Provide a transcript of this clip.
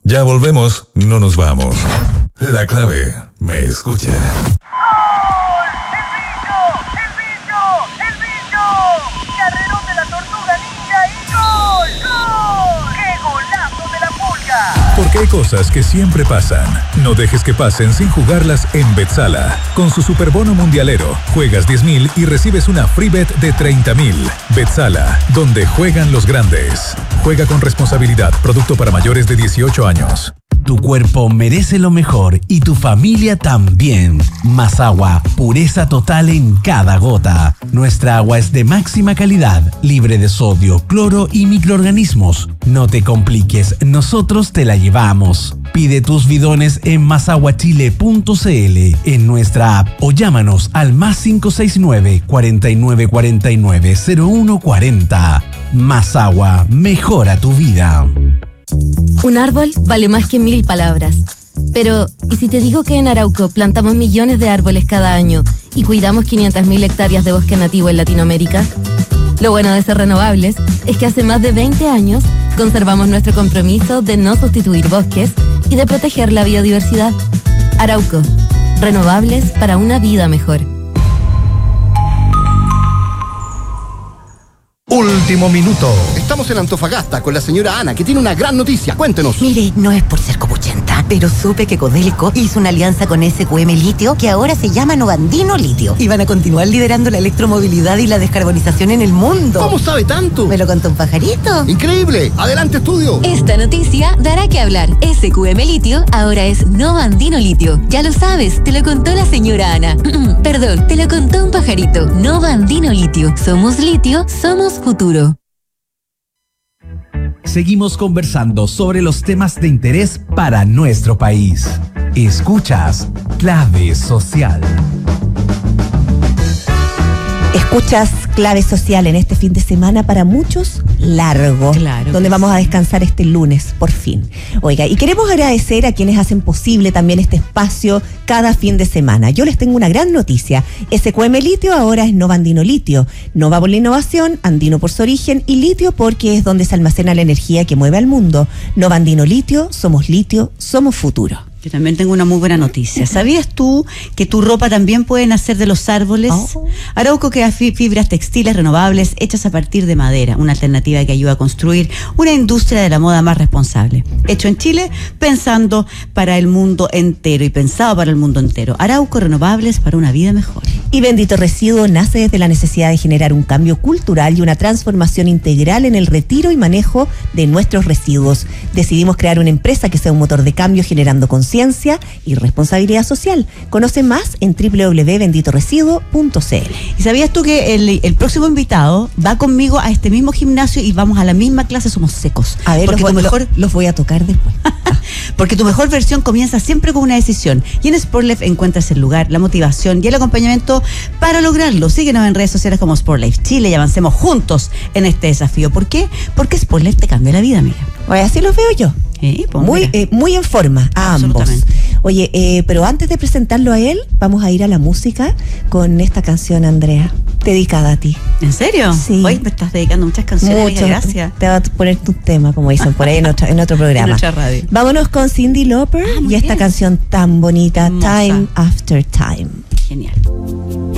Ya volvemos, no nos vamos. La clave, me escucha. Carrerón de la Tortuga Ninja y ¡gol! ¡Gol! ¡Qué golazo de la Pulga! Porque hay cosas que siempre pasan. No dejes que pasen sin jugarlas en Betsala. Con su superbono mundialero, juegas 10,000 y recibes una free bet de 30,000. Betsala, donde juegan los grandes. Juega con responsabilidad. Producto para mayores de 18 años. Tu cuerpo merece lo mejor y tu familia también. Más agua, pureza total en cada gota. Nuestra agua es de máxima calidad, libre de sodio, cloro y microorganismos. No te compliques, nosotros te la llevamos. Pide tus bidones en masaguachile.cl, en nuestra app o llámanos al +569 4949 0140. Más agua, mejora tu vida. Un árbol vale más que 1000 palabras. Pero, ¿y si te digo que en Arauco plantamos millones de árboles cada año y cuidamos 500.000 hectáreas de bosque nativo en Latinoamérica? Lo bueno de ser renovables es que hace más de 20 años conservamos nuestro compromiso de no sustituir bosques y de proteger la biodiversidad. Arauco, renovables para una vida mejor. Último minuto. Estamos en Antofagasta con la señora Ana, que tiene una gran noticia. Cuéntenos. Mire, no es por ser copuchenta, pero supe que Codelco hizo una alianza con SQM Litio, que ahora se llama Novandino Litio. Y van a continuar liderando la electromovilidad y la descarbonización en el mundo. ¿Cómo sabe tanto? Me lo contó un pajarito. ¡Increíble! ¡Adelante, estudio! Esta noticia dará que hablar. SQM Litio ahora es Novandino Litio. Ya lo sabes, te lo contó la señora Ana. Perdón, te lo contó un pajarito. Novandino Litio. Somos litio, somos futuro. Seguimos conversando sobre los temas de interés para nuestro país. Escuchas Clave Social. Escuchas Clave Social en este fin de semana, para muchos largo, claro, donde vamos a descansar este lunes, por fin. Oiga, y queremos agradecer a quienes hacen posible también este espacio cada fin de semana. Yo les tengo una gran noticia. SQM Litio ahora es Novandino Litio. Nova por la innovación, andino por su origen y litio porque es donde se almacena la energía que mueve al mundo. Novandino Litio, somos futuro. Yo también tengo una muy buena noticia. ¿Sabías tú que tu ropa también puede nacer de los árboles? Arauco crea fibras textiles renovables hechas a partir de madera, una alternativa que ayuda a construir una industria de la moda más responsable. Hecho en Chile, pensando para el mundo entero y pensado para el mundo entero. Arauco, renovables para una vida mejor. Y Bendito Residuo nace desde la necesidad de generar un cambio cultural y una transformación integral en el retiro y manejo de nuestros residuos. Decidimos crear una empresa que sea un motor de cambio generando conciencia y responsabilidad social. Conoce más en www.benditoresiduo.cl. ¿Y sabías tú que el próximo invitado va conmigo a este mismo gimnasio y vamos a la misma clase? Somos secos. A ver, los voy a tocar después. Porque tu mejor versión comienza siempre con una decisión. Y en Sportlife encuentras el lugar, la motivación y el acompañamiento para lograrlo. Síguenos en redes sociales como Sportlife Chile y avancemos juntos en este desafío. ¿Por qué? Porque Sportlife te cambia la vida, amiga. Oye, así los veo yo. Pues muy en forma a ambos. Oye, pero antes de presentarlo a él, vamos a ir a la música con esta canción, Andrea, dedicada a ti. ¿En serio? Sí. Hoy me estás dedicando muchas canciones. Mucho. Gracias. Te voy a poner tu tema, como dicen por ahí en otro programa. En otra radio. Vámonos con Cyndi Lauper y esta canción tan bonita, hermosa. Time After Time. Genial.